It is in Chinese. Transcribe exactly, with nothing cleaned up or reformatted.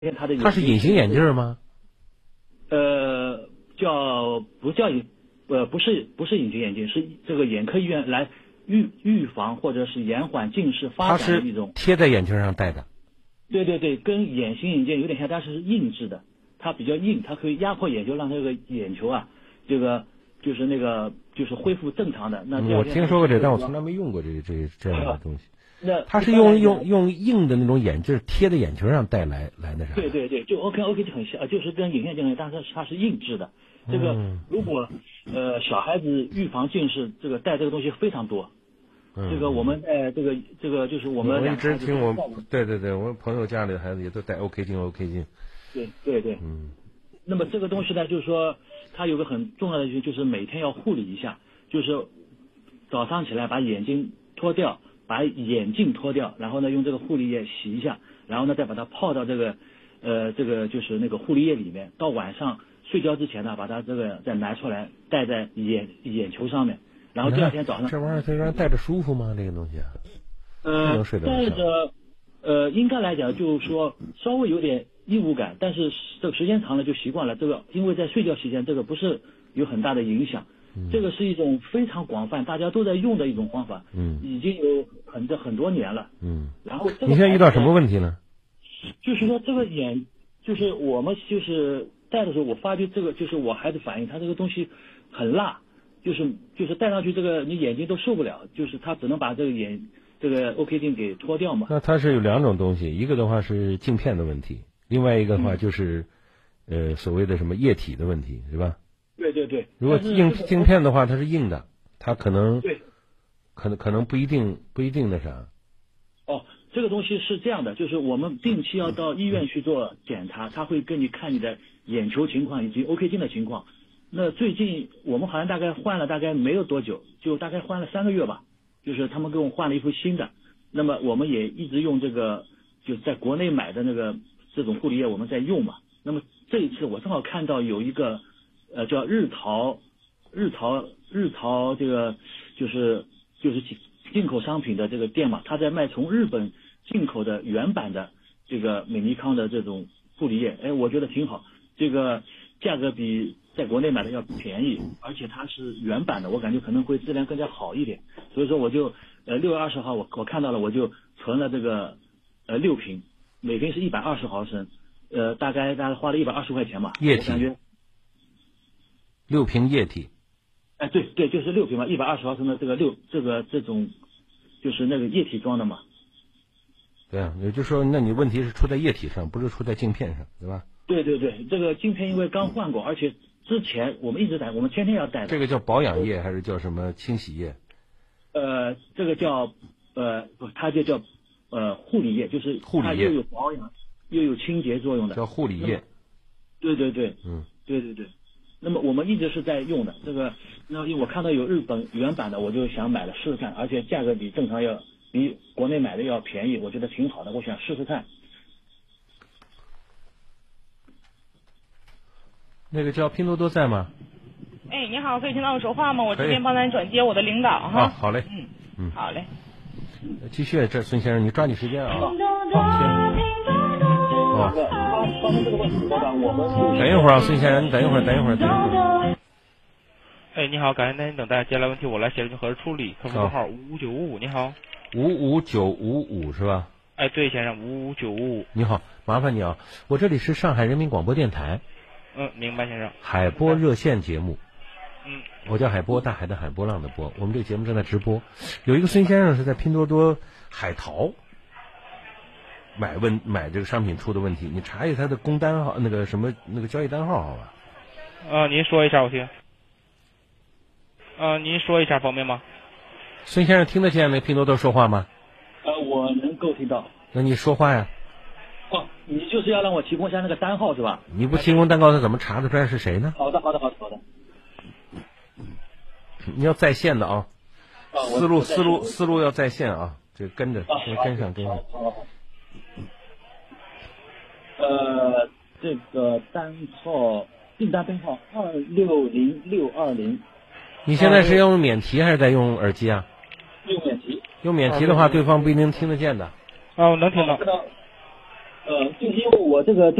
它的它是隐形眼镜吗？ 呃，叫不叫隐呃不是不是隐形眼镜，是这个眼科医院来预预防或者是延缓近视发展的一种。 贴在眼睛上戴的。 对对对，跟隐形眼镜有点像，但是是硬质的，它比较硬，它可以压迫眼球，让这个眼球啊，这个就是那个就是恢复正常的。那嗯、我听说过这，但我从来没用过这个这个这样的东西。 那它是用用用硬的那种眼镜贴在眼球上戴来来那啥。 对对对，就 OK OK 就很像，就是跟隐形眼镜，但是它是硬质的。这个如果呃小孩子预防近视，这个戴这个东西非常多。 嗯、 这个我们呃这个这个就是我们我一直听我对对对，我朋友家里的孩子也都戴 OK 镜 OK 镜。 对对对， 嗯。 那么这个东西呢，就是说它有个很重要的就是每天要护理一下，就是早上起来把眼睛脱掉。把眼镜脱掉，然后呢用这个护理液洗一下，然后呢再把它泡到这个呃这个就是那个护理液里面，到晚上睡觉之前呢把它这个再拿出来戴在眼眼球上面，然后第二天早上这玩意儿这玩意儿戴着舒服吗？这个东西啊？ 呃戴着呃应该来讲就是说稍微有点异物感，但是这个时间长了就习惯了，这个因为在睡觉期间这个不是有很大的影响。这个是一种非常广泛，大家都在用的一种方法， 嗯， 已经有很多很多年了， 嗯。 然后这个你现在遇到什么问题呢？ 就是说这个眼，就是我们就是戴的时候，我发觉这个就是我孩子反映，他这个东西很辣，就是就是戴上去这个你眼睛都受不了，就是他只能把这个眼这个 OK 镜给脱掉嘛。 那它是有两种东西，一个的话是镜片的问题，另外一个的话就是、嗯、呃所谓的什么液体的问题，是吧？ 对对对， 如果硬镜片的话，它是硬的，它可能对， 可能可能不一定不一定那啥。 哦，这个东西是这样的，就是我们定期要到医院去做检查，他会跟你看你的眼球情况以及 OK 镜的情况。那最近我们好像大概换了大概没有多久，就大概换了三个月吧，就是他们给我换了一副新的。那么我们也一直用这个，就在国内买的那个这种护理液我们在用嘛。那么这一次我正好看到有一个。呃，叫日淘，日淘，日淘，这个就是就是进进口商品的这个店嘛，他在卖从日本进口的原版的这个美尼康的这种护理液，哎，我觉得挺好，这个价格比在国内买的要便宜，而且它是原版的，我感觉可能会质量更加好一点，所以说我就呃六月二十号我我看到了，我就存了这个呃六瓶，每瓶是一百二十毫升，呃，大概大概花了一百二十块钱吧， 液体。 感觉。 六瓶液体， 哎，对对，就是六瓶嘛，一百二十毫升的这个六这个这种，就是那个液体装的嘛。 对啊，也就是说，那你问题是出在液体上，不是出在镜片上，对吧？ 对对对，这个镜片因为刚换过，而且之前我们一直戴，我们天天要戴的。 这个叫保养液还是叫什么清洗液？ 呃，这个叫呃不，它就叫呃护理液，就是它又有保养又有清洁作用的。 叫护理液。 对对对， 嗯， 对对对。那么我们一直是在用的这个，那因为我看到有日本原版的，我就想买了试试看，而且价格比正常要比国内买的要便宜，我觉得挺好的，我想试试看。 那个叫拼多多在吗？ 哎，你好，可以听到我说话吗？我这边帮咱转接我的领导哈。 啊，好嘞。 嗯嗯， 好嘞。 继续，这孙先生，你抓紧时间啊。 好，哦，发生这个问题的话，我们等一会儿啊，孙先生，你等一会儿，等一会儿，等一会儿。 哎，你好，感谢您等待，接下来问题我来协助核实处理。客服拨号五五九五五，你好。 五五九五五是吧？ 哎，对，先生，五五九五五。 你好，麻烦你啊，我这里是上海人民广播电台。 嗯，明白，先生。 海波热线节目。 嗯。 我叫海波，大海的海，波浪的波。我们这个节目正在直播。有一个孙先生是在拼多多海淘买问买这个商品出的问题，你查一下他的工单号，那个什么那个交易单号，好吧？ 啊，您说一下我听。啊，您说一下方便吗？ 孙先生听得见那拼多多说话吗？ 呃，我能够听到。 那你说话呀。 哦，你就是要让我提供一下那个单号是吧？ 你不提供单号，他怎么查得出来是谁呢？ 好的，好的，好的，好的。 你要在线的啊， 啊思路思路思路要在线啊，这跟着跟上跟上。 呃，这个单号订单编号二六零六二零。 你现在是用免提还是在用耳机啊？ 用免提。 用免提的话，对方不一定听得见的。 啊，我能听到。 呃，就是因为我这个。